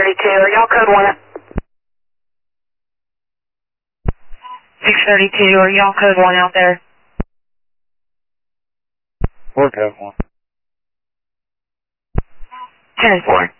632, are y'all code 1? 632, are y'all code 1 out there? We're code 1. 10-4.